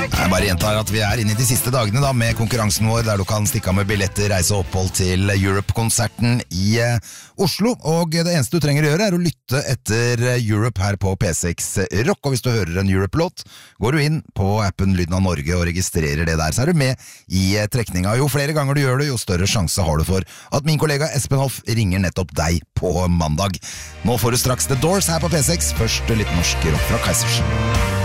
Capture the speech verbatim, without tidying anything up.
Jeg bare gjentar at vi er inne i de siste dagene da, med konkurransen vår, der du kan stikke av med billetter, reise og opphold til Europe-konserten i eh, Oslo. Og det eneste du trenger å gjøre er å lytte etter Europe her på P seks Rock. Og hvis du hører en Europe-låt, går du inn på appen Lyden av Norge og registrerer det der, så er du med i eh, trekninga. Jo flere ganger du gjør det, jo større sjanse har du for at min kollega Espen Hoff ringer nettopp deg på mandag. Nå får du straks The Doors her på P seks. Først litt norsk rock fra Kaizers.